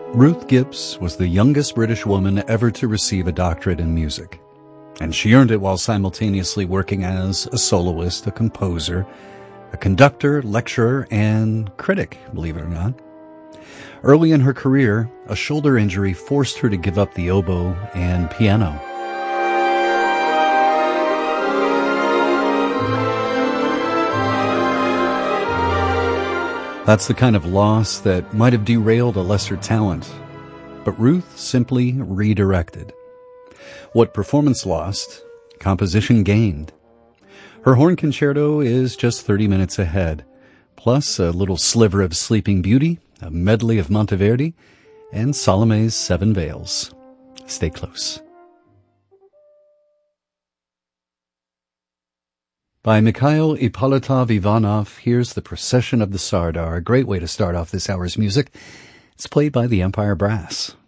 Ruth Gibbs was the youngest British woman ever to receive a doctorate in music, and she earned it while simultaneously working as a soloist, a composer, a conductor, lecturer, and critic, believe it or not. Early in her career, a shoulder injury forced her to give up the oboe and piano. That's the kind of loss that might have derailed a lesser talent, but Ruth simply redirected. What performance lost, composition gained. Her horn concerto is just 30 minutes ahead, plus a little sliver of Sleeping Beauty, a medley of Monteverdi, and Salome's Seven Veils. Stay close. By Mikhail Ippolitov Ivanov, here's The Procession of the Sardar, a great way to start off this hour's music. It's played by the Empire Brass.